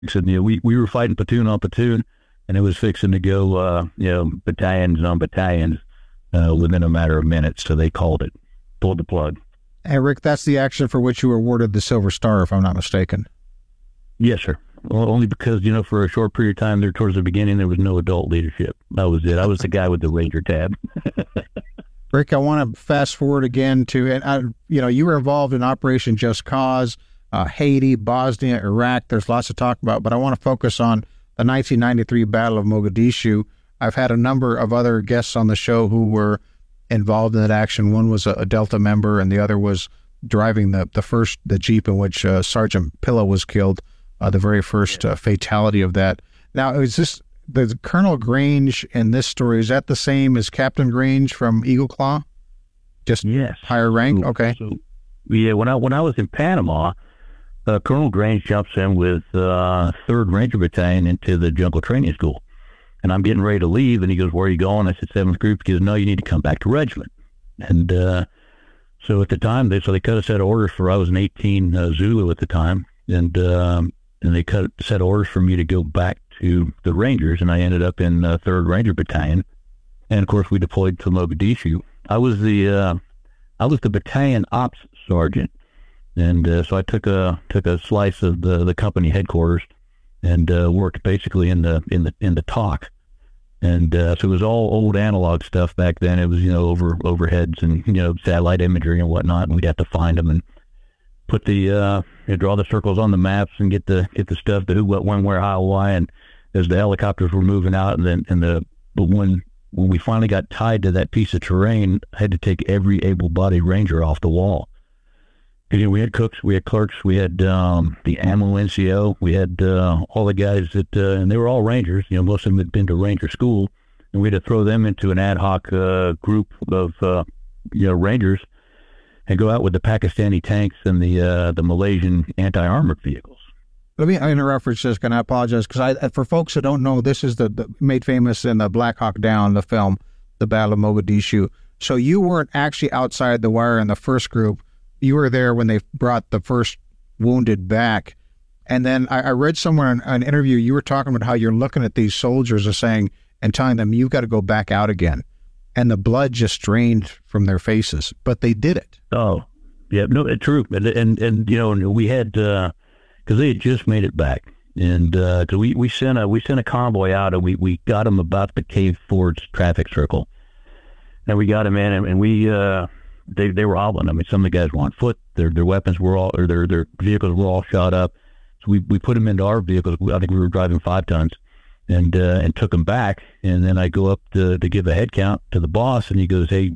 And, we were fighting platoon on platoon, and it was fixing to go, battalions on battalions within a matter of minutes. So they called it, pulled the plug. Hey, Rick, that's the action for which you were awarded the Silver Star, if I'm not mistaken. Yes, sir. Well, only because, for a short period of time there towards the beginning, there was no adult leadership. That was it. I was the guy with the Ranger tab. Rick, I want to fast forward again to, and you were involved in Operation Just Cause, Haiti, Bosnia, Iraq. There's lots to talk about, but I want to focus on the 1993 Battle of Mogadishu. I've had a number of other guests on the show who were involved in that action. One was a Delta member, and the other was driving the Jeep in which Sergeant Pillow was killed, the very first fatality of that. Now, is this the Colonel Grange in this story? Is that the same as Captain Grange from Eagle Claw? Just yes, higher rank. Okay. So, yeah, when I was in Panama, Colonel Grange jumps in with 3rd Ranger Battalion into the Jungle Training School. And I'm getting ready to leave, and he goes, "Where are you going?" I said, 7th Group. He goes, "No, you need to come back to regiment." And so at the time, they cut a set of orders for, I was an 18 Zulu at the time, and they cut a set of orders for me to go back to the Rangers, and I ended up in 3rd Ranger Battalion. And of course, we deployed to Mogadishu. I was the battalion ops sergeant, and so I took a slice of the company headquarters and worked basically in the talk. And so it was all old analog stuff back then. It was over overheads and satellite imagery and whatnot, and we'd have to find them and put the draw the circles on the maps and get the stuff, the who, what, when, where, how, why. And as the helicopters were moving out, but when we finally got tied to that piece of terrain, I had to take every able-bodied Ranger off the wall. We had cooks, we had clerks, we had the ammo NCO, we had all the guys that, and they were all Rangers. Most of them had been to Ranger school, and we had to throw them into an ad hoc group of Rangers and go out with the Pakistani tanks and the Malaysian anti-armored vehicles. Let me interrupt for just, and I apologize, because for folks that don't know, this is the made famous in the Black Hawk Down, the film, the Battle of Mogadishu. So you weren't actually outside the wire in the first group. You were there when they brought the first wounded back. And then I read somewhere in an interview, you were talking about how you're looking at these soldiers and telling them, you've got to go back out again. And the blood just drained from their faces, but they did it. Oh, yeah, no, it's true. And we had, because they had just made it back. And cause we sent a convoy out, and we got them about the Cave Fords traffic circle. And we got them in, and we, they were hobbling. I mean, some of the guys were on foot. Their weapons were all, or their vehicles were all shot up. So we put them into our vehicles. I think we were driving 5 tons, and took them back. And then I go up to give a head count to the boss, and he goes, "Hey,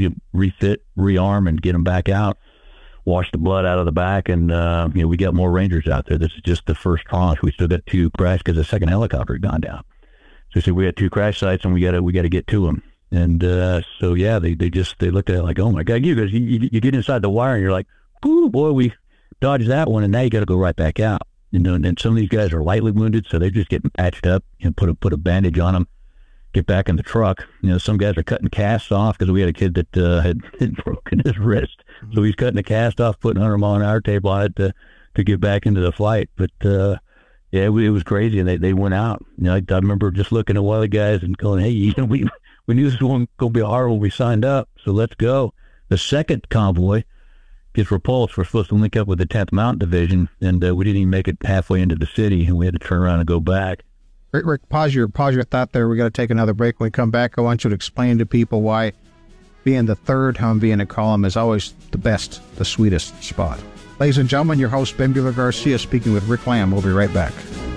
refit, rearm, and get them back out. Wash the blood out of the back, and we got more Rangers out there. This is just the first tranche. We still got 2 crash because the second helicopter had gone down. So he said, we got 2 crash sites, and we got to get to them." And so yeah, they looked at it like, "Oh my God, you guys, you get inside the wire, and you're like, ooh boy, we dodged that one, and now you got to go right back out." And some of these guys are lightly wounded, so they're just getting patched up and put a bandage on them, get back in the truck. Some guys are cutting casts off, because we had a kid that had broken his wrist, so he's cutting the cast off, putting 100 mile an hour tape on it to get back into the fight. But yeah, it was crazy, and they went out. I remember just looking at one of the guys and going, "Hey, we knew this was going to be hard when we signed up, so let's go." The second convoy gets repulsed. We're supposed to link up with the 10th Mountain Division, and we didn't even make it halfway into the city, and we had to turn around and go back. Rick, pause your thought there. We got to take another break. When we come back, I want you to explain to people why being the third Humvee in a column is always the best, the sweetest spot. Ladies and gentlemen, your host, Ben Bueller Garcia, speaking with Rick Lamb. We'll be right back.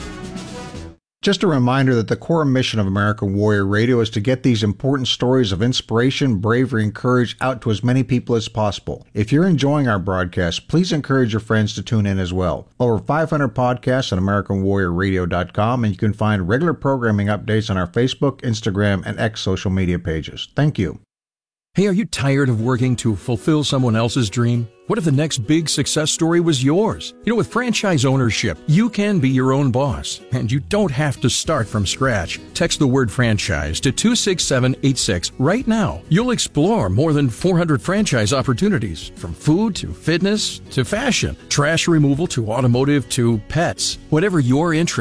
Just a reminder that the core mission of American Warrior Radio is to get these important stories of inspiration, bravery, and courage out to as many people as possible. If you're enjoying our broadcast, please encourage your friends to tune in as well. Over 500 podcasts at AmericanWarriorRadio.com, and you can find regular programming updates on our Facebook, Instagram, and X social media pages. Thank you. Hey, are you tired of working to fulfill someone else's dream? What if the next big success story was yours? With franchise ownership, you can be your own boss, and you don't have to start from scratch. Text the word franchise to 26786 right now. You'll explore more than 400 franchise opportunities, from food to fitness to fashion, trash removal to automotive to pets. Whatever your interest